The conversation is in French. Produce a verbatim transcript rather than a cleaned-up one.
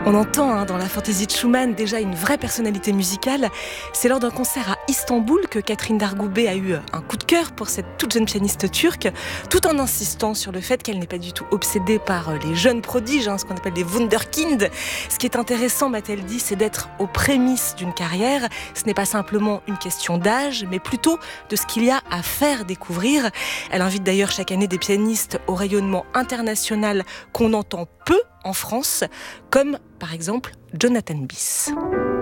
On entend hein, dans la fantaisie de Schumann déjà une vraie personnalité musicale. C'est lors d'un concert à Istanbul que Catherine Dargoubet a eu un coup de cœur pour cette toute jeune pianiste turque, tout en insistant sur le fait qu'elle n'est pas du tout obsédée par les jeunes prodiges, hein, ce qu'on appelle des Wunderkind. Ce qui est intéressant, m'a-t-elle dit, c'est d'être aux prémices d'une carrière. Ce n'est pas simplement une question d'âge, mais plutôt de ce qu'il y a à faire découvrir. Elle invite d'ailleurs chaque année des pianistes au rayonnement international qu'on entend peu en France, comme par exemple Jonathan Bis.